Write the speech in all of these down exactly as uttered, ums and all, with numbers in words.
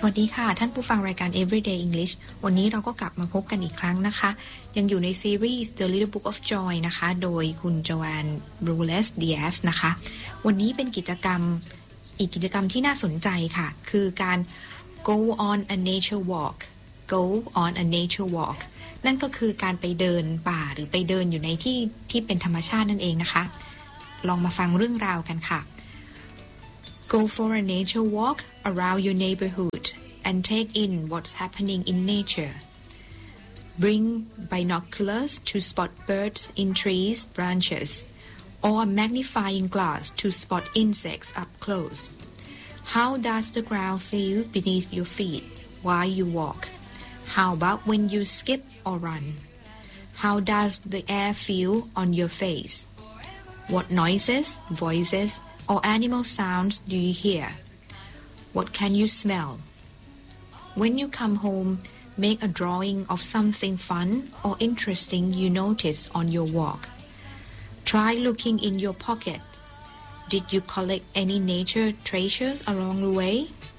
วัสดีค่ะท่านผู้ฟังรายการ Everyday English วันนี้เราก็กลับมาพบกันอีกครั้งนะคะยังอยู่ในซีรีส์ The Little Book of Joy นะคะโดยคุณโจแอนบรูเลสเดียสนะคะวันนี้เป็นกิจกรรมอีกกิจกรรมที่น่าสนใจค่ะคือการ go on a nature walk go on a nature walk นั่นก็คือการไปเดินป่าหรือไปเดินอยู่ในที่ที่เป็นธรรมชาตินั่นเองนะคะลองมาฟังเรื่องราวกันค่ะGo for a nature walk around your neighborhood and take in what's happening in nature. Bring binoculars to spot birds in trees, branches, or a magnifying glass to spot insects up close. How does the ground feel beneath your feet while you walk? How about when you skip or run? How does the air feel on your face? What noises, voices,or animal sounds do you hear? What can you smell? When you come home, make a drawing of something fun or interesting you notice on your walk. Try looking in your pocket. Did you collect any nature treasures along the way?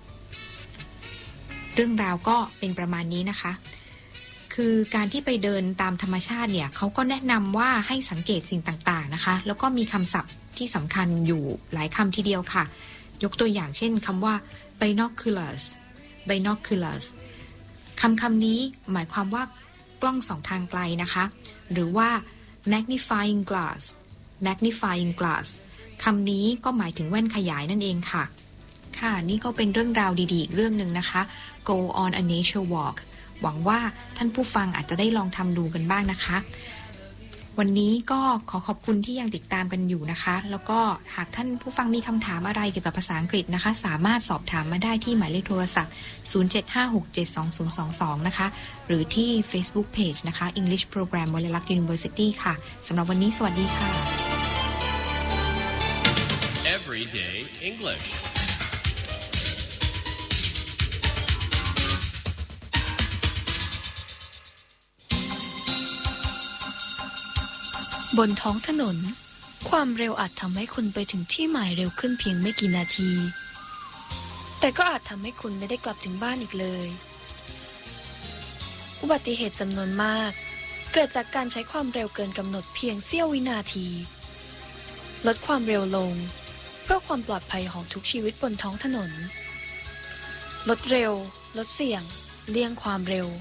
เรื่องราวก็เป็นประมาณนี้นะคะคือการที่ไปเดินตามธรรมชาติเนี่ยเขาก็แนะนำว่าให้สังเกตสิ่งต่างๆนะคะแล้วก็มีคำศัพท์ที่สำคัญอยู่หลายคำทีเดียวค่ะยกตัวอย่างเช่นคำว่า binoculars binoculars คำคำนี้หมายความว่ากล้องส่องทางไกลนะคะหรือว่า magnifying glass magnifying glass คำนี้ก็หมายถึงแว่นขยายนั่นเองค่ะค่ะนี่ก็เป็นเรื่องราวดีๆอีกเรื่องหนึ่งนะคะ go on a nature walk หวังว่าท่านผู้ฟังอาจจะได้ลองทำดูกันบ้างนะคะวันนี้ก็ขอขอบคุณที่ยังติดตามกันอยู่นะคะแล้วก็หากท่านผู้ฟังมีคำถามอะไรเกี่ยวกับภาษาอังกฤษนะคะสามารถสอบถามมาได้ที่หมายเลขโทรศัพท์ศูนย์ เจ็ด ห้า หก เจ็ด สอง ศูนย์ สอง สองนะคะหรือที่ Facebook Page นะคะ English Program วลัยลักษณ์ University ค่ะสำหรับวันนี้สวัสดีค่ะ Everyday English บนท้องถนนความเร็วอาจทำให้คุณไปถึงที่หมายเร็วขึ้นเพียงไม่กี่นาทีแต่ก็อาจทำให้คุณไม่ได้กลับถึงบ้านอีกเลยอุบัติเหตุจำนวนมากเกิดจากการใช้ความเร็วเกินกำหนดเพียงเสี้ยววินาทีลดความเร็วลงเพื่อความปลอดภัยของทุกชีวิตบนท้องถนนลดเร็วลดเสี่ยงเลี่ยงความเร็ว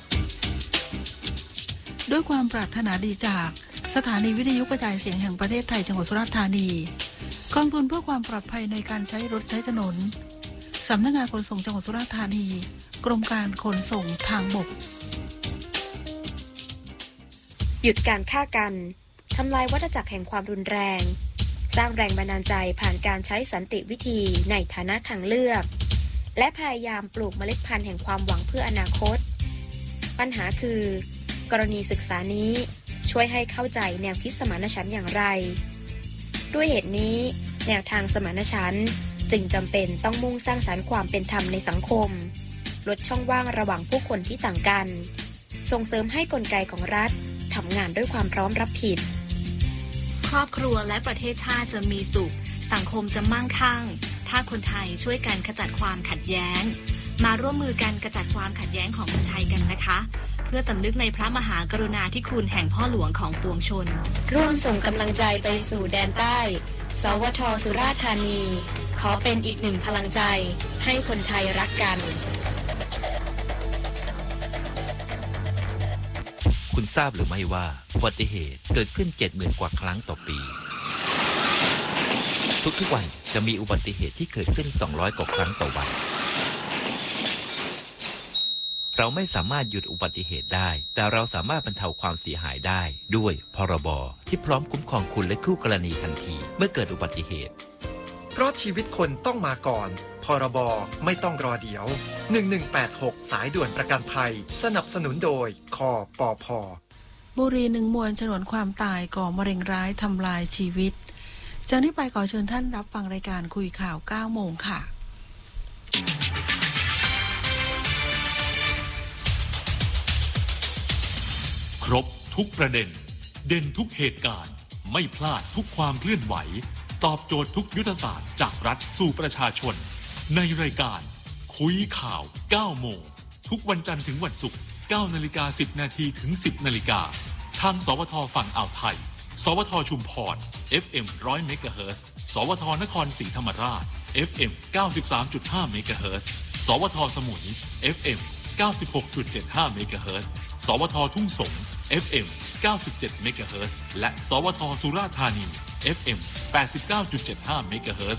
ด้วยความปรารถนาดีจากสถานีวิทยุกระจายเสียงแห่งประเทศไทยจังหวัดสุราษฎร์ธานีกองทุนเพื่อความปลอดภัยในการใช้รถใช้ถนนสำนักงานขนส่งจังหวัดสุราษฎร์ธานีกรมการขนส่งทางบกหยุดการฆ่ากันทำลายวัฏจักรแห่งความรุนแรงสร้างแรงบันดาลใจผ่านการใช้สันติวิธีในฐานะทางเลือกและพยายามปลูกเมล็ดพันธุ์แห่งความหวังเพื่ออนาคตปัญหาคือกรณีศึกษานี้ช่วยให้เข้าใจแนวคิดสมานฉันท์อย่างไรด้วยเหตุนี้แนวทางสมานฉันท์จึงจำเป็นต้องมุ่งสร้างสรรค์ความเป็นธรรมในสังคมลดช่องว่างระหว่างผู้คนที่ต่างกันส่งเสริมให้กลไกของรัฐทำงานด้วยความพร้อมรับผิดครอบครัวและประเทศชาติจะมีสุขสังคมจะมั่งคั่งถ้าคนไทยช่วยกันขจัดความขัดแย้งมาร่วมมือกันขจัดความขัดแย้งของคนไทยกันนะคะเพื่อสำนึกในพระมหากรุณาธิคุณแห่งพ่อหลวงของปวงชนร่วมส่งกำลังใจไปสู่แดนใต้สวทสุราษฎร์ธานีขอเป็นอีกหนึ่งพลังใจให้คนไทยรักกันคุณทราบหรือไม่ว่าอุบัติเหตุเกิดขึ้น เจ็ดหมื่น กว่าครั้งต่อปีทุกๆวันจะมีอุบัติเหตุที่เกิดขึ้นสองร้อยกว่าครั้งต่อวันเราไม่สามารถหยุดอุบัติเหตุได้แต่เราสามารถบรรเทาความเสียหายได้ด้วยพรบที่พร้อมคุ้มครองคุณและคู่กรณีทันทีเมื่อเกิดอุบัติเหตุเพราะชีวิตคนต้องมาก่อนพรบไม่ต้องรอเดี๋ยวหนึ่งหนึ่งแปดหกสายด่วนประกันภัยสนับสนุนโดยคปภ. บุหรี่หนึ่งมวนฉนวนความตายก่อมะเร็งร้ายทำลายชีวิตจากนี้ไปขอเชิญท่านรับฟังรายการคุยข่าว เก้าโมงค่ะครบทุกประเด็นเด่นทุกเหตุการณ์ไม่พลาดทุกความเคลื่อนไหวตอบโจทย์ทุกยุทธศาสตร์จากรัฐสู่ประชาชนในรายการคุยข่าวเก้าโมงทุกวันจันทร์ถึงวันศุกร์เก้านาฬิกาสิบนาทีถึงสิบนาฬิกาทางสวทฝั่งอ่าวไทยสวทชุมพร เอฟ เอ็ม หนึ่งร้อย เมกะเฮิรตซ์ สวทนครศรีธรรมราช เอฟ เอ็ม เก้าสิบสามจุดห้า เมกะเฮิรตซ์ สวทสมุย เอฟ เอ็ม เก้าสิบหกจุดเจ็ดห้า เมกะเฮิรตซ์ สวททุ่งสง เอฟ เอ็ม เก้าสิบเจ็ด เมกะเฮิรตซ์ และสวทสุราษฎร์ธานี เอฟ เอ็ม แปดสิบเก้าจุดเจ็ดห้า เมกะเฮิรตซ์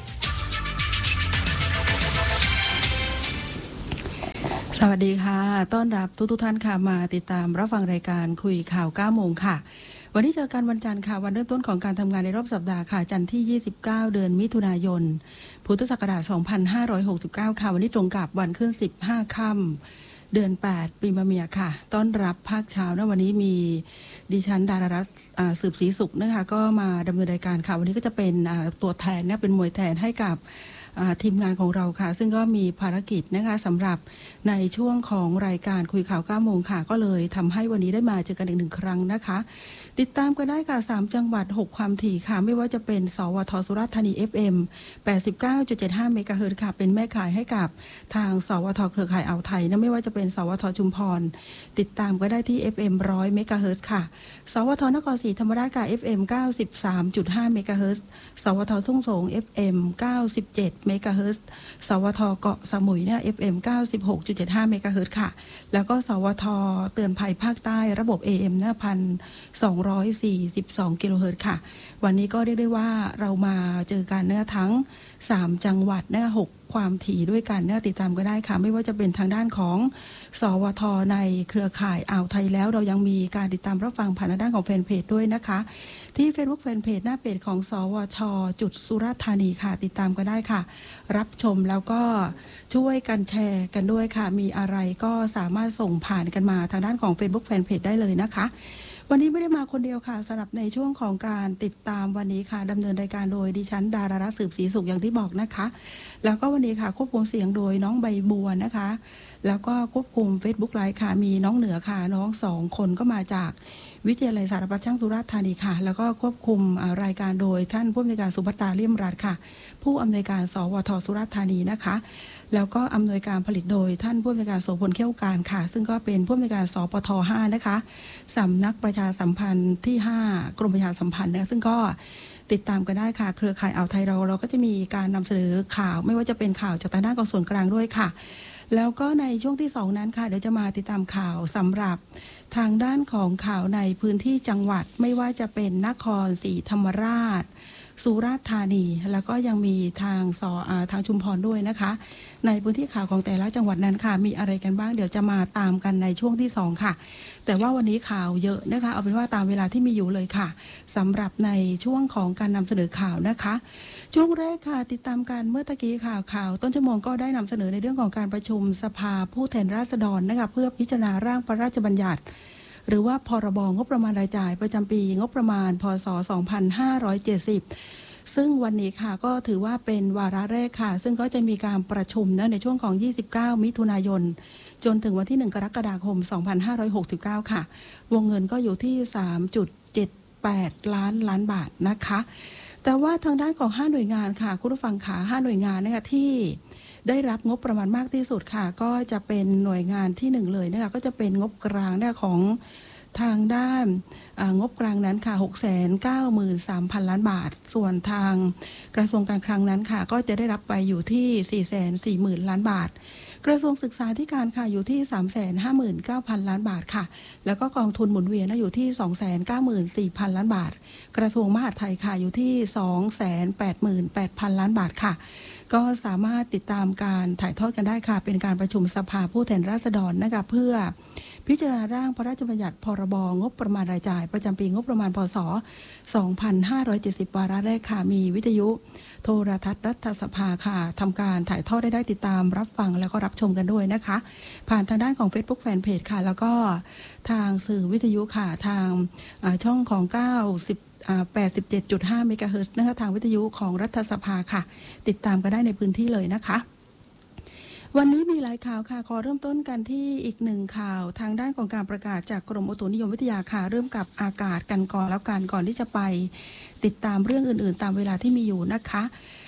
สวัสดีค่ะต้อนรับทุกทุกท่านค่ะมาติดตามรับฟังรายการคุยข่าวเก้าโมงค่ะวันนี้เจอกันวันจันทร์ค่ะวันเริ่มต้นของการทำงานในรอบสัปดาห์ค่ะจันทร์ที่ยี่สิบเก้าเดือนมิถุนายนพุทธศักราชสองพันห้าร้อยหกสิบเก้าค่ะวันนี้ตรงกับวันขึ้นสิบห้าค่ำเดือนแปดปีมะเมียค่ะต้อนรับภาคเช้านะวันนี้มีดิฉันดารารัตน์สืบศรีสุขนะคะก็มาดำเนินรายการค่ะวันนี้ก็จะเป็นตัวแทนนะเป็นมวยแทนให้กับทีมงานของเราค่ะซึ่งก็มีภารกิจนะคะสำหรับในช่วงของรายการคุยข่าวเก้าโมงค่ะก็เลยทำให้วันนี้ได้มาเจอกันอีกหนึ่งครั้งนะคะติดตามกันได้ค่ะสามจังหวัดหกความถี่ค่ะไม่ว่าจะเป็นสวทสุราษฎร์ธานี เอฟ เอ็ม แปดสิบเก้าจุดเจ็ดห้า เมกะเฮิรตซ์ค่ะเป็นแม่ข่ายให้กับทางสวทเครือข่ายอ่าวไทยนะไม่ว่าจะเป็นสวทชุมพรติดตามก็ได้ที่ เอฟ เอ็ม หนึ่งร้อย เมกะเฮิรตซ์ค่ะสวทนครศรีธรรมราชค่ะ เอฟ เอ็ม เก้าสิบสามจุดห้า เมกะเฮิรตซ์สวททุ่งสง เอฟ เอ็ม เก้าสิบเจ็ด เมกะเฮิรตซ์สวทเกาะสมุยเนี่ย เอฟ เอ็ม เก้าสิบหกจุดเจ็ดห้า เมกะเฮิรตซ์ค่ะแล้วก็สวทเตือนภัยภาคใต้ระบบ เอ เอ็ม เนี่ย หนึ่งพันสองร้อยสี่สิบสอง กิโลเฮิรตซ์ค่ะวันนี้ก็เรียกได้ว่าเรามาเจอกันเนี่ยทั้งสามจังหวัดเนี่ยหกความถี่ด้วยกันเนี่ยติดตามก็ได้ค่ะไม่ว่าจะเป็นทางด้านของสวทในเครือข่ายอ่าวไทยแล้วเรายังมีการติดตามรับฟังผ่านทางด้านของแฟนเพจด้วยนะคะที่ Facebook แฟนเพจหน้าเพจของสวทจุดสุราษฎร์ธานีค่ะติดตามก็ได้ค่ะรับชมแล้วก็ช่วยกันแชร์กันด้วยค่ะมีอะไรก็สามารถส่งผ่านกันมาทางด้านของ Facebook แฟนเพจได้เลยนะคะวันนี้ไม่ได้มาคนเดียวค่ะสำหรับในช่วงของการติดตามวันนี้ค่ะดำเนินรายการโดยดิฉันดารารัตน์สืบศรีสุขอย่างที่บอกนะคะแล้วก็วันนี้ค่ะควบคุมเสียงโดยน้องใบบัวนะคะแล้วก็ควบคุม Facebook ไลฟ์ค่ะมีน้องเหนือค่ะน้องสองคนก็มาจากวิทยาลัยสารพัดช่างสุราษฎร์ธานีค่ะแล้วก็ควบคุมรายการโดยท่านผู้อำนวยการสุภัตราเลี่ยมรัตน์ค่ะผู้อำนวยการสวทสุราษฎร์ธานีนะคะแล้วก็อำนวยการผลิตโดยท่านผู้อำนวยการโสพลเขี้ยวการค่ะซึ่งก็เป็นผู้อำนวยการสปทห้านะคะสำนักประชาสัมพันธ์ที่ห้ากรมประชาสัมพันธ์นะซึ่งก็ติดตามกันได้ค่ะเครือข่ายอ่าวไทยเราเราก็จะมีการนำเสนอข่าวไม่ว่าจะเป็นข่าวจากทางด้านของส่วนกลางด้วยค่ะแล้วก็ในช่วงที่สองนั้นค่ะเดี๋ยวจะมาติดตามข่าวสำหรับทางด้านของข่าวในพื้นที่จังหวัดไม่ว่าจะเป็นนครศรีธรรมราชสุราษฎร์ธานีแล้วก็ยังมีทางสอทางชุมพรด้วยนะคะในพื้นที่ข่าวของแต่ละจังหวัดนั้นค่ะมีอะไรกันบ้างเดี๋ยวจะมาตามกันในช่วงที่สองค่ะแต่ว่าวันนี้ข่าวเยอะนะคะเอาเป็นว่าตามเวลาที่มีอยู่เลยค่ะสำหรับในช่วงของการนำเสนอข่าวนะคะช่วงแรกค่ะติดตามกันเมื่อตะกี้ข่าวข่าวต้นชั่วโมงก็ได้นำเสนอในเรื่องของการประชุมสภาผู้แทนราษฎรนะคะเพื่อพิจารณาร่างพระราชบัญญัติหรือว่าพรบงบประมาณรายจ่ายประจำปีงบประมาณพ.ศ. สองพันห้าร้อยเจ็ดสิบซึ่งวันนี้ค่ะก็ถือว่าเป็นวาระแรกค่ะซึ่งก็จะมีการประชุมนะในช่วงของยี่สิบเก้ามิถุนายนจนถึงวันที่หนึ่งกรกฎาคมสองพันห้าร้อยหกสิบเก้าค่ะวงเงินก็อยู่ที่ สามจุดเจ็ดแปด ล้านล้านบาทนะคะแต่ว่าทางด้านของห้าหน่วยงานค่ะคุณผู้ฟังขาห้าหน่วยงานนะคะที่ได้รับงบประมาณมากที่สุดค่ะก็จะเป็นหน่วยงานที่หนึ่งเลยนะคะก็จะเป็นงบกลางเนี่ยของทางด้านงบกลางนั้นค่ะ หกแสนเก้าหมื่นสามพัน ล้านบาทส่วนทางกระทรวงการคลังนั้นค่ะก็จะได้รับไปอยู่ที่ สี่แสนสี่หมื่น ล้านบาทกระทรวงศึกษาธิการค่ะอยู่ที่ สามแสนห้าหมื่นเก้าพัน ล้านบาทค่ะแล้วก็กองทุนหมุนเวียนอยู่ที่ สองแสนเก้าหมื่นสี่พัน ล้านบาทกระทรวงมหาดไทยค่ะอยู่ที่ สองแสนแปดหมื่นแปดพัน ล้านบาทค่ะก็สามารถติดตามการถ่ายทอดกันได้ค่ะเป็นการประชุมสภาผู้แทนราษฎรนะคะเพื่อพิจารณาร่างพระราชบัญญัติพรบงบประมาณรายจ่ายประจำปีงบประมาณพ.ศ. สองพันห้าร้อยเจ็ดสิบวาระแรกค่ะมีวิทยุโทรทัศน์รัฐสภาค่ะทำการถ่ายทอดได้ได้ติดตามรับฟังแล้วก็รับชมกันด้วยนะคะผ่านทางด้านของ Facebook Fanpage ค่ะแล้วก็ทางสื่อวิทยุค่ะทางช่องของเก้าสิบ แปดสิบเจ็ดจุดห้า เมกะเฮิรตซ์นะคะทางวิทยุของรัฐสภาค่ะติดตามกันได้ในพื้นที่เลยนะคะวันนี้มีหลายข่าวค่ะขอเริ่มต้นกันที่อีกหนึ่งข่าวทางด้านของการประกาศจากกรมอุตุนิยมวิทยาค่ะเริ่มกับอากาศกันก่อนแล้วกันก่อนที่จะไปติดตามเรื่องอื่นๆตามเวลาที่มีอยู่นะคะ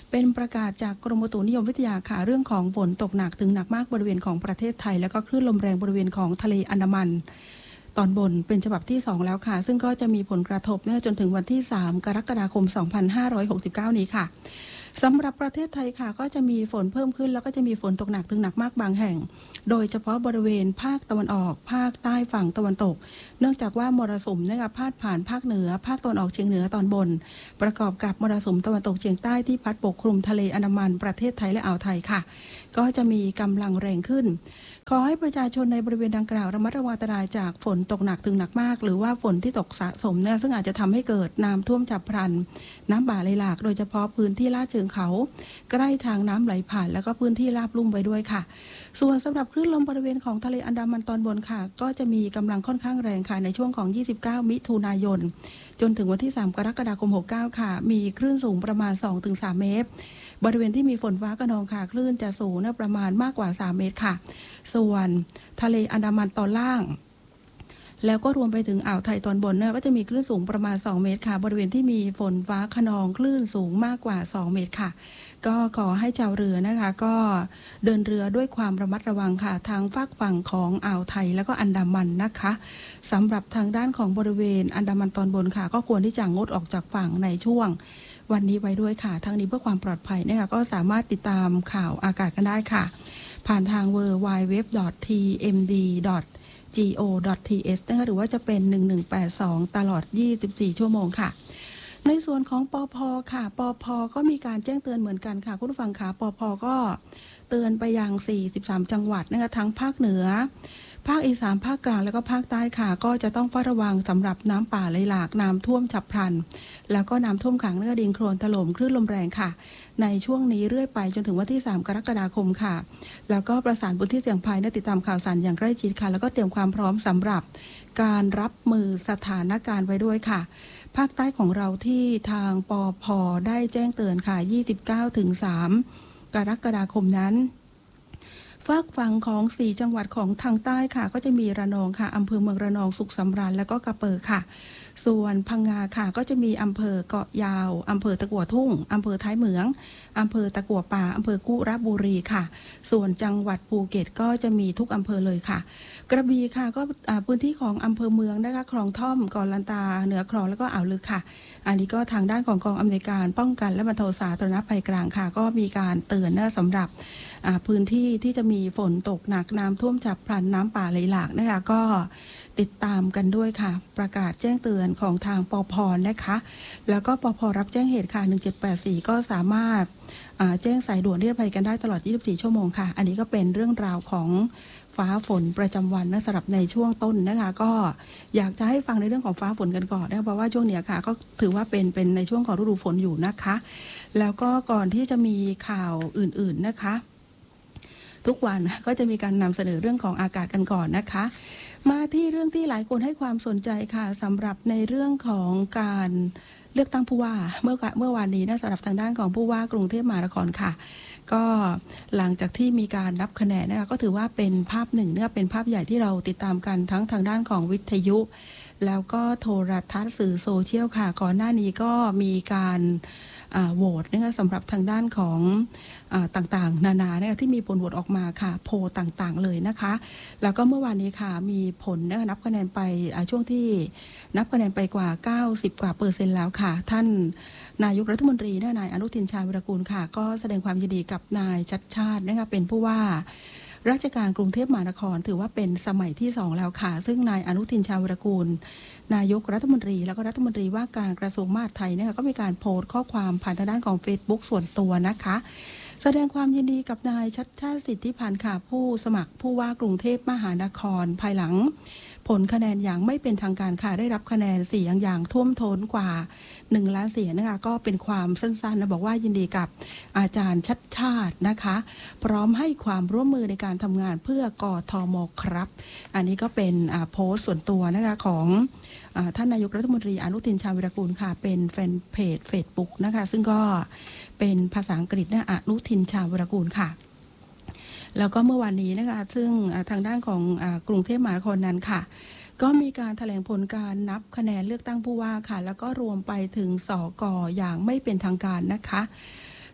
เป็นประกาศจากกรมอุตุนิยมวิทยาค่ะเรื่องของฝนตกหนักถึงหนักมากบริเวณของประเทศไทยแล้วก็คลื่นลมแรงบริเวณของทะเลอันดามันตอนบนเป็นฉบับที่สองแล้วค่ะซึ่งก็จะมีผลกระทบเนื่องจนถึงวันที่สามกรกฎาคมสองพันห้าร้อยหกสิบเก้านี้ค่ะสำหรับประเทศไทยค่ะก็จะมีฝนเพิ่มขึ้นแล้วก็จะมีฝนตกหนักถึงหนักมากบางแห่งโดยเฉพาะบริเวณภาคตะวันออกภาคใต้ฝั่งตะวันตกเนื่องจากว่ามรสุมนะคะพาดผ่านภาคเหนือภาคตะวันออกเฉียงเหนือตอนบนประกอบกับมรสุมตะวันตกเฉียงใต้ที่พัดปกคลุมทะเลอันดามันประเทศไทยและอ่าวไทยค่ะก็จะมีกำลังแรงขึ้นขอให้ประชาชนในบริเวณดังกล่าวระมัดระวังอันตรายจากฝนตกหนักถึงหนักมากหรือว่าฝนที่ตกสะสมเนี่ยซึ่งอาจจะทำให้เกิดน้ำท่วมฉับพลันน้ำป่าไหลหลากโดยเฉพาะพื้นที่ลาดเชิงเขาใกล้ทางน้ำไหลผ่านแล้วก็พื้นที่ราบลุ่มไว้ด้วยค่ะส่วนสำหรับคลื่นลมบริเวณของทะเลอันดามันตอนบนค่ะก็จะมีกำลังค่อนข้างแรงค่ะในช่วงของยี่สิบเก้ามิถุนายนจนถึงวันที่สามกรกฎาคมหกสิบเก้าค่ะมีคลื่นสูงประมาณ สองถึงสาม เมตรบริเวณที่มีฝนฟ้าคะนองค่ะคลื่นจะสูงประมาณมากกว่าสามเมตรค่ะส่วนทะเลอันดามันตอนล่างแล้วก็รวมไปถึงอ่าวไทยตอนบนเนี่ยก็จะมีคลื่นสูงประมาณสองเมตรค่ะบริเวณที่มีฝนฟ้าคะนองคลื่นสูงมากกว่าสองเมตรค่ะก็ขอให้ชาวเรือนะคะก็เดินเรือด้วยความระมัดระวังค่ะทางฝากฝั่งของอ่าวไทยแล้วก็อันดามันนะคะสำหรับทางด้านของบริเวณอันดามันตอนบนค่ะก็ควรที่จะงดออกจากฝั่งในช่วงวันนี้ไว้ด้วยค่ะทั้งนี้เพื่อความปลอดภัยนะคะก็สามารถติดตามข่าวอากาศกันได้ค่ะผ่านทาง ดับเบิลยู ดับเบิลยู ดับเบิลยู ดอท ที เอ็ม ดี ดอท จี โอ ดอท ที เอส นะคะหรือว่าจะเป็นหนึ่งหนึ่งแปดสองตลอดยี่สิบสี่ชั่วโมงค่ะในส่วนของปภค่ะปภก็มีการแจ้งเตือนเหมือนกันค่ะคุณผู้ฟังค่ะปภก็เตือนไปยังสี่สิบสามจังหวัดนะคะทั้งภาคเหนือภาคอีสานภาคกลางแล้วก็ภาคใต้ค่ะก็จะต้องเฝ้าระวังสำหรับน้ำป่าไหลหลากน้ำท่วมฉับพลันแล้วก็น้ำท่วมขังเนื้อดินโคลนถล่มคลื่นลมแรงค่ะในช่วงนี้เรื่อยไปจนถึงวันที่สามกรกฎาคมค่ะแล้วก็ประสานพื้นที่เสี่ยงภัยติดตามข่าวสารอย่างใกล้ชิดค่ะแล้วก็เตรียมความพร้อมสำหรับการรับมือสถานการณ์ไว้ด้วยค่ะภาคใต้ของเราที่ทางปภ.ได้แจ้งเตือนค่ะยี่สิบเก้าถึงสามกรกฎาคมนั้นฝากฝั่งของสี่จังหวัดของทางใต้ค่ะก็จะมีระนองค่ะอำเภอเมืองระนองสุขสำราญและก็กระเปอค่ะส่วนพังงาค่ะก็จะมีอำเภอเกาะยาวอำเภอตะกั่วทุ่งอำเภอท้ายเหมืองอำเภอตะกั่วป่าอำเภอกุระบุรีค่ะส่วนจังหวัดภูเก็ตก็จะมีทุกอำเภอเลยค่ะกระบี่ค่ะก็พื้นที่ของอำเภอเมืองนะคะคลองท่อมกอลันตาเหนือคลองแล้วก็อ่าวลึกค่ะอันนี้ก็ทางด้านของกองอำนวยการป้องกันและบรรเทาสาธารณภัยกลางค่ะก็มีการเตือนนะสำหรับพื้นที่ที่จะมีฝนตกหนักน้ำท่วมฉับพลันน้ำป่าไหลหลากนะคะก็ติดตามกันด้วยค่ะประกาศแจ้งเตือนของทางปภ.นะคะแล้วก็ปภ.รับแจ้งเหตุค่ะหนึ่งเจ็ดแปดสี่ก็สามารถแจ้งสายด่วนนิรภัยกันได้ตลอดยี่สิบสี่ชั่วโมงค่ะอันนี้ก็เป็นเรื่องราวของฟ้าฝนประจำวันนะสำหรับในช่วงต้นนะคะก็อยากจะให้ฟังในเรื่องของฟ้าฝนกันก่อนนะเพราะว่าช่วงนี้ค่ะก็ถือว่าเป็นเป็นในช่วงของฤดูฝนอยู่นะคะแล้วก็ก่อนที่จะมีข่าวอื่นๆนะคะทุกวันก็จะมีการนำเสนอเรื่องของอากาศกันก่อนนะคะมาที่เรื่องที่หลายคนให้ความสนใจค่ะสำหรับในเรื่องของการเลือกตั้งผู้ว่าเมื่อเมื่อวานนี้นะสำหรับทางด้านของผู้ว่ากรุงเทพมหานครค่ะก็หลังจากที่มีการนับคะแนนนะคะก็ถือว่าเป็นภาพหนึ่งเนี่ยเป็นภาพใหญ่ที่เราติดตามกันทั้งทางด้านของวิทยุแล้วก็โทรทัศน์สื่อโซเชียลค่ะก่อนหน้านี้ก็มีการโหวตนะคะสำหรับทางด้านของต่างๆนานาเนี่ยที่มีผลโหวตออกมาค่ะโพลต่างๆเลยนะคะแล้วก็เมื่อวานนี้ค่ะมีผลนะคะนับคะแนนไปช่วงที่นับคะแนนไปกว่าเก้าสิบกว่าเปอร์เซ็นต์แล้วค่ะท่านนายกรัฐมนตรีนายอนุทินชาญวิรากูลค่ะก็แสดงความยินดีกับนายชัชชาตินะคะเป็นผู้ว่าราชการกรุงเทพมหานครถือว่าเป็นสมัยที่สองแล้วค่ะซึ่งนายอนุทินชาญวิรากูลนายกรัฐมนตรีแล้วก็รัฐมนตรีว่าการกระทรวงมหาดไทยนะคะก็มีการโพสต์ข้อความผ่านทางด้านของ Facebook ส่วนตัวนะคะแสดงความยินดีกับนายชัชชาติสิทธิพันธ์ค่ะผู้สมัครผู้ว่ากรุงเทพมหานครภายหลังผลคะแนนอย่างไม่เป็นทางการค่ะได้รับคะแนนเสียงอย่างท่วมท้นกว่าหนึ่งล้านเสียงนะคะก็เป็นความสั้นๆนะบอกว่ายินดีกับอาจารย์ชัชชาตินะคะพร้อมให้ความร่วมมือในการทำงานเพื่อกทม.ครับอันนี้ก็เป็นโพสต์ส่วนตัวนะคะของท่านนายกรัฐมนตรีอนุทินชาญวิรากูลค่ะเป็นแฟนเพจ Facebook นะคะซึ่งก็เป็นภาษาอังกฤษนะอนุทินชาญวิรากูลค่ะแล้วก็เมื่อวานนี้นะคะซึ่งทางด้านของกรุงเทพมหานครนั้นค่ะก็มีการแถลงผลการนับคะแนนเลือกตั้งผู้ว่าค่ะแล้วก็รวมไปถึงสก.อย่างไม่เป็นทางการนะคะ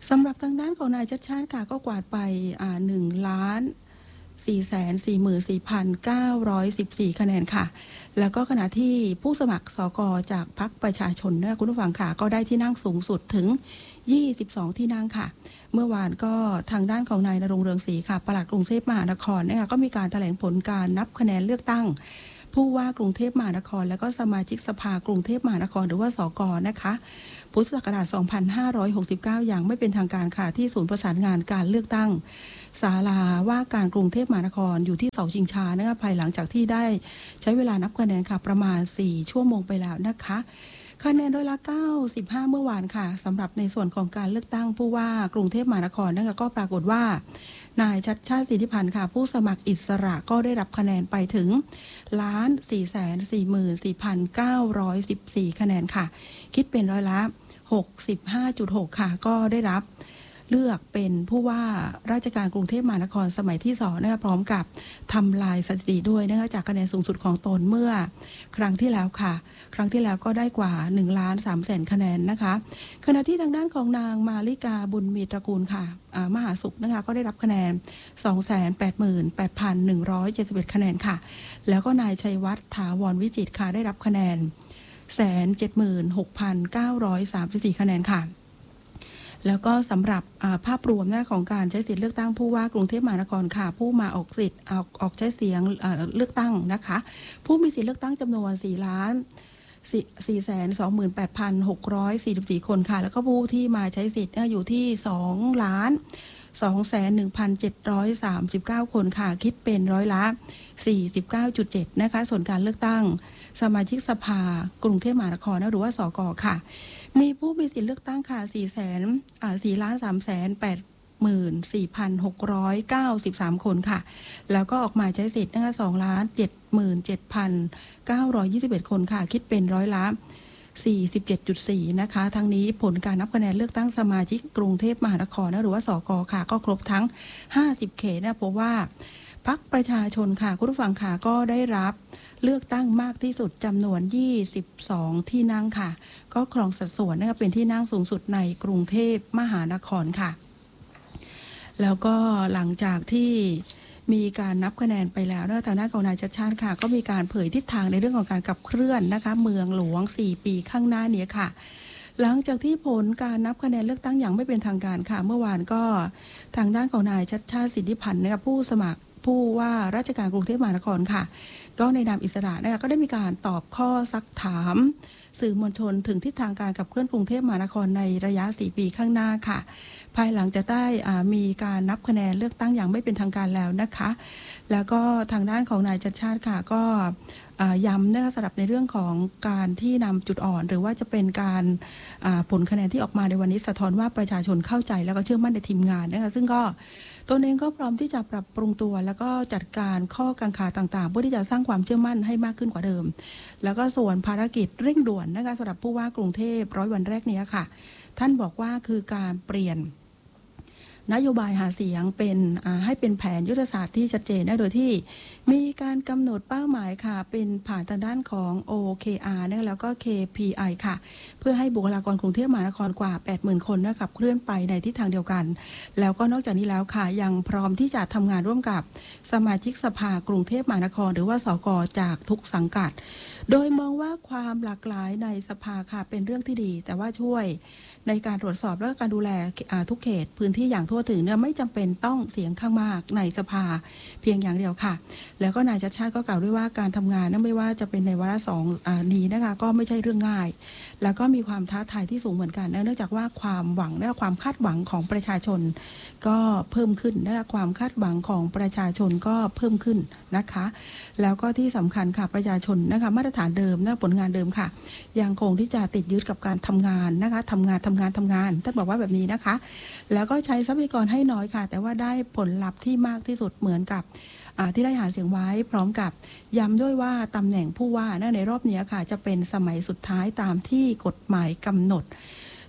สำหรับทางด้านของนายชัชชาติค่ะก็กวาดไปอ่าหนึ่งล้านสี่แสนสี่หมื่นสี่พันเก้าร้อยสิบสี่คะแนนค่ะแล้วก็ขณะที่ผู้สมัครสกจากพรรคประชาชนนะคะคุณผู้ฟังค่ะก็ได้ที่นั่งสูงสุดถึงยี่สิบสองที่นั่งค่ะเมื่อวานก็ทางด้านของนายณรงค์เรืองศรีค่ะปลัดกรุงเทพมหานครนะคะก็มีการแถลงผลการนับคะแนนเลือกตั้งผู้ว่ากรุงเทพมหานครและก็สมาชิกสภากรุงเทพมหานครหรือว่าสกนะคะพุทธศักราชสองพันห้าร้อยหกสิบเก้าอย่างไม่เป็นทางการค่ะที่ศูนย์ประสานงานการเลือกตั้งศาลาว่าการกรุงเทพมหานครอยู่ที่เสาชิงช้านะคะภายหลังจากที่ได้ใช้เวลานับคะแนนค่ะประมาณสี่ชั่วโมงไปแล้วนะคะคะแนนร้อยละเก้าสิบห้าเมื่อวานค่ะสำหรับในส่วนของการเลือกตั้งผู้ว่ากรุงเทพมหานครนะคะก็ปรากฏว่านายชัชชาติสิทธิพันธ์ค่ะผู้สมัครอิสระก็ได้รับคะแนนไปถึงล้านสี่แสนสี่หมื่นสี่พันเก้าร้อยสิบสี่คะแนนค่ะคิดเป็นร้อยละหกสิบห้าจุดหก ค่ะก็ได้รับเลือกเป็นผู้ว่าราชการกรุงเทพมหานครสมัยที่สองนะคะพร้อมกับทำลายสถิติด้วยนะคะจากคะแนนสูงสุดของตนเมื่อครั้งที่แล้วค่ะครั้งที่แล้วก็ได้กว่าหนึ่งล้านสามแสนคะแนนนะคะขณะที่ทางด้านของนางมาลิกาบุญมีตระกูลค่ะมหาสุขนะคะก็ได้รับคะแนน สองแสนแปดหมื่นแปดพันหนึ่งร้อยเจ็ดสิบเอ็ด คะแนนค่ะแล้วก็นายชัยวัฒน์ถาวรวิจิตรค่ะได้รับคะแนน หนึ่งแสนเจ็ดหมื่นหกพันเก้าร้อยสามสิบสี่ คะแนนค่ะแล้วก็สำหรับภาพรวมหน้าของการใช้สิทธิเลือกตั้งผู้ว่ากรุงเทพมหานครค่ะผู้มาออกสิทธิ์ออกออกใช้เสียงเลือกตั้งนะคะผู้มีสิทธิเลือกตั้งจำนวนสี่ล้านสี่แสนสองหมื่นแปดพันหกร้อยสี่สิบสี่คนค่ะแล้วก็ผู้ที่มาใช้สิทธิ์อยู่ที่สองล้านสองแสนหนึ่งพันเจ็ดร้อยสามสิบเก้าคนค่ะคิดเป็นร้อยละสี่สิบเก้าจุดเจ็ดนะคะส่วนการเลือกตั้งสมาชิกสภากรุงเทพมหานครหรือว่าสกค่ะมีผู้มีสิทธิเลือกตั้งค่ะสี่แสนอ่าสี่ล้านสามแสนแปดหมื่นสี่พันหกร้อยเก้าสิบสามคนค่ะแล้วก็ออกมาใช้สิทธิ์นะคะสองล้านเจ็ดหมื่นเจ็ดพันเก้าร้อยยี่สิบเอ็ดคนค่ะคิดเป็นร้อยละสี่สิบเจ็ดจุดสี่ นะคะทั้งนี้ผลการนับคะแนนเลือกตั้งสมาชิกกรุงเทพมหานครหรือว่าสกค่ะก็ครบทั้งห้าสิบเขตนะเพราะว่าพรรคประชาชนค่ะคุณผู้ฟังค่ะก็ได้รับเลือกตั้งมากที่สุดจำนวนยี่สิบสองที่นั่งค่ะก็ครองสัดส่วนนะคะเป็นที่นั่งสูงสุดในกรุงเทพมหานครค่ะแล้วก็หลังจากที่มีการนับคะแนนไปแล้วทางด้านของนายชัชชาติค่ะก็มีการเผยทิศทางในเรื่องของการขับเคลื่อนนะคะเมืองหลวงสี่ปีข้างหน้านี้ค่ะหลังจากที่ผลการนับคะแนนเลือกตั้งอย่างไม่เป็นทางการค่ะเมื่อวานก็ทางด้านของนายชัชชาติสิทธิพันธ์นะคะผู้สมัครผู้ว่าราชการกรุงเทพมหานครค่ะก็ในนามอิสระนะคะก็ได้มีการตอบข้อซักถามสื่อมวลชนถึงทิศทางการขับเคลื่อนกรุงเทพมหานครในระยะสี่ปีข้างหน้าค่ะภายหลังจะได้มีการนับคะแนนเลือกตั้งอย่างไม่เป็นทางการแล้วนะคะแล้วก็ทางด้านของนายชัชชาติค่ะก็ย้ำนะคะสำหรับในเรื่องของการที่นำจุดอ่อนหรือว่าจะเป็นการผลคะแนนที่ออกมาในวันนี้สะท้อนว่าประชาชนเข้าใจแล้วก็เชื่อมั่นในทีมงานนะคะซึ่งก็ตัวเองก็พร้อมที่จะปรับปรุงตัวแล้วก็จัดการข้อกังขาต่างๆเพื่อที่จะสร้างความเชื่อมั่นให้มากขึ้นกว่าเดิมแล้วก็ส่วนภารกิจเร่งด่วนนะคะสำหรับผู้ว่ากรุงเทพร้อยวันแรกนี้ค่ะท่านบอกว่าคือการเปลี่ยนนโยบายหาเสียงเป็นให้เป็นแผนยุทธศาสตร์ที่ชัดเจนนะโดยที่มีการกำหนดเป้าหมายค่ะเป็นผ่านทางด้านของ โอ เค อาร์ นะแล้วก็ เค พี ไอ ค่ะเพื่อให้บุคลากรกรุงเทพมหานครกว่า แปดหมื่น คนนะขับเคลื่อนไปในทิศทางเดียวกันแล้วก็นอกจากนี้แล้วค่ะยังพร้อมที่จะทำงานร่วมกับสมาชิกสภากรุงเทพมหานครหรือว่าสกจากทุกสังกัดโดยมองว่าความหลากหลายในสภาค่ะเป็นเรื่องที่ดีแต่ว่าช่วยในการตรวจสอบและการดูแลทุกเขตพื้นที่อย่างทั่วถึงเนี่ยไม่จำเป็นต้องเสียงข้างมากในสภาเพียงอย่างเดียวค่ะแล้วก็นายชัชชาติก็กล่าวด้วยว่าการทำงานนั้นไม่ว่าจะเป็นในวาระสองนี้นะคะก็ไม่ใช่เรื่องง่ายแล้วก็มีความท้าทายที่สูงเหมือนกันเนื่องจากว่าความหวังและความคาดหวังของประชาชนก็เพิ่มขึ้นนะคะความคาดหวังของประชาชนก็เพิ่มขึ้นนะคะแล้วก็ที่สำคัญค่ะประชาชนนะคะมาตรฐานเดิมนะผลงานเดิมค่ะยังคงที่จะติดยึดกับการทำงานนะคะทำงานทำงานทำงานท่านบอกว่าแบบนี้นะคะแล้วก็ใช้ทรัพยากรให้น้อยค่ะแต่ว่าได้ผลลัพธ์ที่มากที่สุดเหมือนกับที่ได้หาเสียงไว้พร้อมกับย้ำด้วยว่าตำแหน่งผู้ว่าในรอบนี้ค่ะจะเป็นสมัยสุดท้ายตามที่กฎหมายกำหนด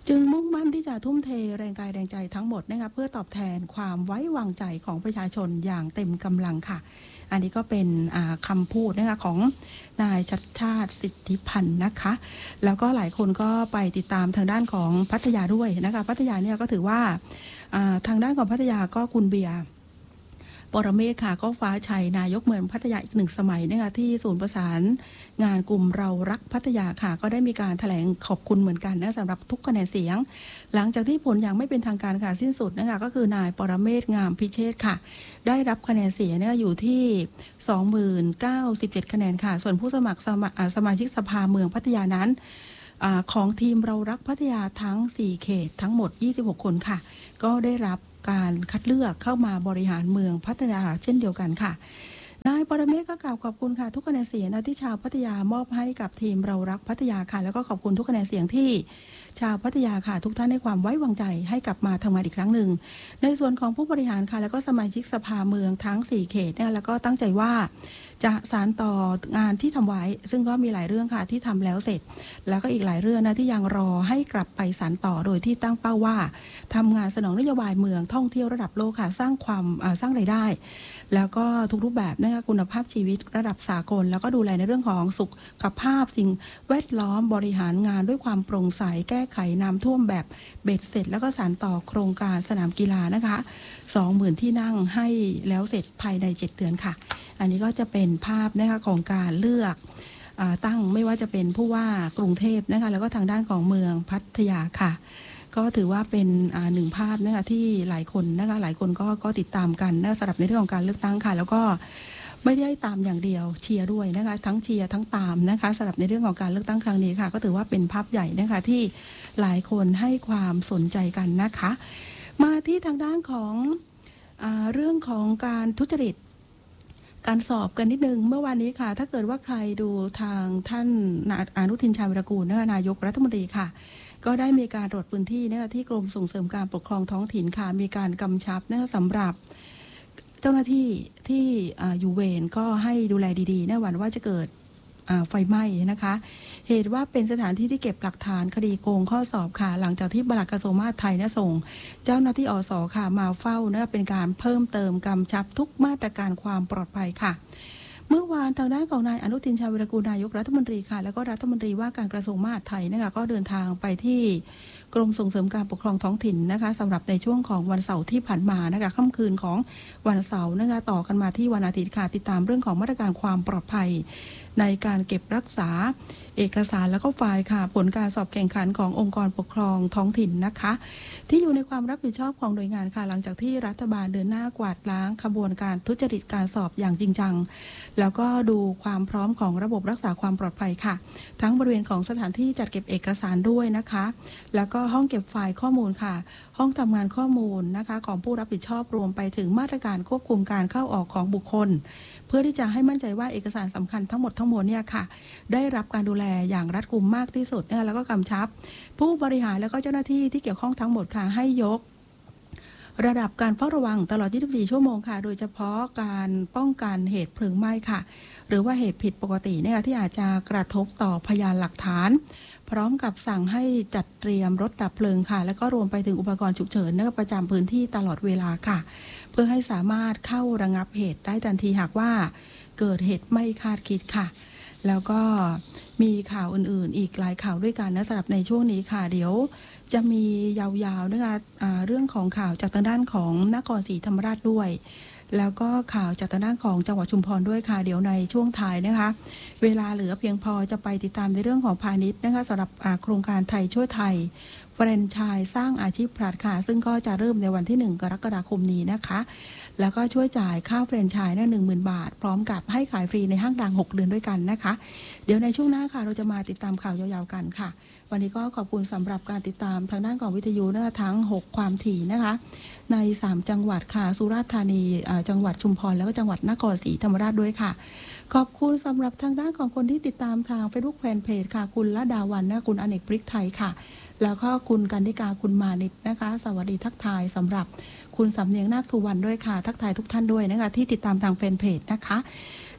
จึงมุ่งมั่นที่จะทุ่มเทแรงกายแรงใจทั้งหมดนะคะเพื่อตอบแทนความไว้วางใจของประชาชนอย่างเต็มกำลังค่ะอันนี้ก็เป็นคำพูดนะคะของนายชัชชาติสิทธิพันธ์นะคะแล้วก็หลายคนก็ไปติดตามทางด้านของพัทยาด้วยนะคะพัทยาเนี่ยก็ถือว่าทางด้านของพัทยาก็คุณเบียร์ปรเมศค่ะก็ฟ้าชัยนายกเมืองพัทยาอีกหนึ่งสมัยนะคะที่ศูนย์ประสานงานกลุ่มเรารักพัทยาค่ะก็ได้มีการแถลงขอบคุณเหมือนกันนะสำหรับทุกคะแนนเสียงหลังจากที่ผลอย่างไม่เป็นทางการค่ะสิ้นสุดนะคะก็คือนายปรเมศงามพิเชษค่ะได้รับคะแนนเสียงเนี่ยอยู่ที่ สองหมื่นเก้าสิบเจ็ด คะแนนค่ะส่วนผู้สมัครสมาสมาชิกสภาเมืองพัทยานั้นของทีมเรารักพัทยาทั้งสี่เขตทั้งหมดยี่สิบหกคนค่ะก็ได้รับการคัดเลือกเข้ามาบริหารเมืองพัทยาเช่นเดียวกันค่ะนายปรเมศก็กล่าวขอบคุณค่ะทุกคะแนนเสียงที่ชาวพัทยามอบให้กับทีมเรารักพัทยาค่ะแล้วก็ขอบคุณทุกคะแนนเสียงที่ชาวพัทยาค่ะทุกท่านให้ความไว้วางใจให้กลับมาทำงานอีกครั้งหนึ่งในส่วนของผู้บริหารค่ะแล้วก็สมาชิกสภาเมืองทั้งสี่เขตเนี่ยแล้วก็ตั้งใจว่าจะสานต่องานที่ทำไว้ซึ่งก็มีหลายเรื่องค่ะที่ทำแล้วเสร็จแล้วก็อีกหลายเรื่องนะที่ยังรอให้กลับไปสานต่อโดยที่ตั้งเป้าว่าทำงานสนองนโยบายเมืองท่องเที่ยวระดับโลกค่ะสร้างความสร้างรายได้แล้วก็ทุกรูปแบบนะคะคุณภาพชีวิตระดับสากลแล้วก็ดูแลในเรื่องของสุขภาพสิ่งแวดล้อมบริหารงานด้วยความโปร่งใสแก้ไขน้ำท่วมแบบเบ็ดเสร็จแล้วก็สานต่อโครงการสนามกีฬานะคะ สองหมื่น ที่นั่งให้แล้วเสร็จภายในเจ็ดเดือนค่ะอันนี้ก็จะเป็นภาพนะคะของการเลือกตั้งไม่ว่าจะเป็นผู้ว่ากรุงเทพนะคะแล้วก็ทางด้านของเมืองพัทยาค่ะก็ถือว่าเป็นหนึ่งภาพนะคะที่หลายคนนะคะหลายคนก็ก็ติดตามกันนะสำหรับในเรื่องของการเลือกตั้งค่ะแล้วก็ไม่ได้ตามอย่างเดียวเชียร์ด้วยนะคะทั้งเชียร์ทั้งตามนะคะสำหรับในเรื่องของการเลือกตั้งครั้งนี้ค่ะก็ถือว่าเป็นภาพใหญ่นะคะที่หลายคนให้ความสนใจกันนะคะมาที่ทางด้านของอ่าเรื่องของการทุจริตการสอบกันนิดนึงเมื่อวานนี้ค่ะถ้าเกิดว่าใครดูทางท่านอนุทินชาญวิรากูลนะคะนายกรัฐมนตรีค่ะก็ได้มีการตรวจพื้นที่นะคะที่กรมส่งเสริมการปกครองท้องถิ่นค่ะมีการกำชับนะคะสำหรับเจ้าหน้าที่ที่อยู่เวรก็ให้ดูแลดีๆนะวันว่าจะเกิดไฟไหม้นะคะเหตุว่าเป็นสถานที่ที่เก็บหลักฐานคดีโกงข้อสอบค่ะหลังจากที่ปลัดกระทรวงมหาดไทยนะส่งเจ้าหน้าที่อสค่ะมาเฝ้านะเป็นการเพิ่มเติมกำชับทุกมาตรการความปลอดภัยค่ะเมื่อวานทางด้านของนายอนุทินชาญวิรากูลนายกรัฐมนตรีค่ะแล้วก็รัฐมนตรีว่าการกระทรวงมหาดไทยนะคะก็เดินทางไปที่กรมส่งเสริมการปกครองท้องถิ่นนะคะสำหรับในช่วงของวันเสาร์ที่ผ่านมานะคะค่ำคืนของวันเสาร์นะคะต่อกันมาที่วันอาทิตย์ค่ะติดตามเรื่องของมาตรการความปลอดภัยในการเก็บรักษาเอกสารแล้วก็ไฟล์ค่ะผลการสอบแข่งขันขององค์กรปกครองท้องถิ่นนะคะที่อยู่ในความรับผิดชอบของหน่วยงานค่ะหลังจากที่รัฐบาลเดินหน้ากวาดล้างขบวนการทุจริตการสอบอย่างจริงจังแล้วก็ดูความพร้อมของระบบรักษาความปลอดภัยค่ะทั้งบริเวณของสถานที่จัดเก็บเอกสารด้วยนะคะแล้วก็ห้องเก็บไฟล์ข้อมูลค่ะห้องทำงานข้อมูลนะคะของผู้รับผิดชอบรวมไปถึงมาตรการควบคุมการเข้าออกของบุคคลเพื่อที่จะให้มั่นใจว่าเอกสารสำคัญทั้งหมดทั้งมวลเนี่ยค่ะได้รับการดูแลอย่างรัดกุมมากที่สุดนะคะแล้วก็กำชับผู้บริหารแล้วก็เจ้าหน้าที่ที่เกี่ยวข้องทั้งหมดค่ะให้ยกระดับการเฝ้าระวังตลอดยี่สิบสี่ชั่วโมงค่ะโดยเฉพาะการป้องกันเหตุเพลิงไหม้ค่ะหรือว่าเหตุผิดปกติเนี่ยที่อาจจะกระทบต่อพยานหลักฐานพร้อมกับสั่งให้จัดเตรียมรถดับเพลิงค่ะแล้วก็รวมไปถึงอุปกรณ์ฉุกเฉินเนี่ยประจำพื้นที่ตลอดเวลาค่ะเพื่อให้สามารถเข้าระงับเหตุได้ทันทีหากว่าเกิดเหตุไม่คาดคิดค่ะแล้วก็มีข่าวอื่นๆอีกหลายข่าวด้วยกันนะสำหรับในช่วงนี้ค่ะเดี๋ยวจะมียาวๆนะคะเรื่องของข่าวจากทางด้านของนครศรีธรรมราชด้วยแล้วก็ข่าวจากทางด้านของจังหวัดชุมพรด้วยค่ะเดี๋ยวในช่วงท้ายนะคะเวลาเหลือเพียงพอจะไปติดตามในเรื่องของพาณิชย์นะคะสำหรับโครงการไทยช่วยไทยแฟรนไชส์สร้างอาชีพปราดค่ะซึ่งก็จะเริ่มในวันที่หนึ่งกรกฎาคมนี้นะคะแล้วก็ช่วยจ่ายค่าแฟรนไชส์เนี่ย หนึ่งหมื่น บาทพร้อมกับให้ขายฟรีในห้างดังหกเดือนด้วยกันนะคะเดี๋ยวในช่วงหน้าค่ะเราจะมาติดตามข่าวยาวๆกันค่ะวันนี้ก็ขอบคุณสำหรับการติดตามทางด้านของวิทยุนะคะทั้งหกความถี่นะคะในสามจังหวัดค่ะสุราษฎร์ธานีจังหวัดชุมพรแล้วก็จังหวัดนครศรีธรรมราชด้วยค่ะขอบคุณสำหรับทางด้านของคนที่ติดตามทาง Facebook Fanpage ค่ะคุณละดาวันนะคุณอเนกพริกไทยค่ะแล้วก็คุณกันนิกาคุณมานิตนะคะสวัสดีทักทายสำหรับคุณสำเนียงนาคสุวรรณด้วยค่ะทักทายทุกท่านด้วยนะคะที่ติดตามทางแฟนเพจนะคะ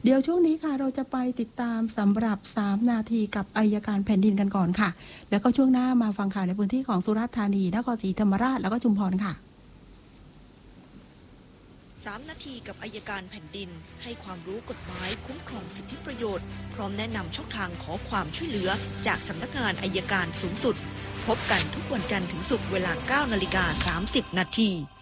เดี๋ยวช่วงนี้ค่ะเราจะไปติดตามสำหรับสามนาทีกับอัยการแผ่นดินกันก่อนค่ะแล้วก็ช่วงหน้ามาฟังข่าวในพื้นที่ของสุราษฎร์ธานีนครศรีธรรมราชแล้วก็ชุมพรค่ะสามนาทีกับอัยการแผ่นดินให้ความรู้กฎหมายคุ้มครองสิทธิประโยชน์พร้อมแนะนำช่องทางขอความช่วยเหลือจากสำนักงานอัยการสูงสุดพบกันทุกวันจันทร์ถึงศุกร์เวลา เก้านาฬิกาสามสิบนาที